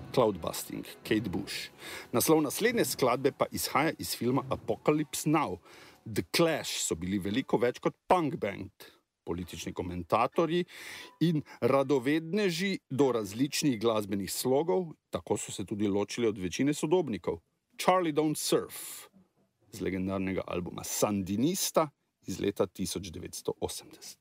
Cloudbusting, Kate Bush. Naslov naslednje skladbe pa izhaja iz filma Apocalypse Now. The Clash so bili veliko več kot punk band. Politični komentatorji in radovedneži do različnih glasbenih slogov, tako so se tudi ločili od večine sodobnikov. Charlie Don't Surf z legendarnega albuma Sandinista iz leta 1980.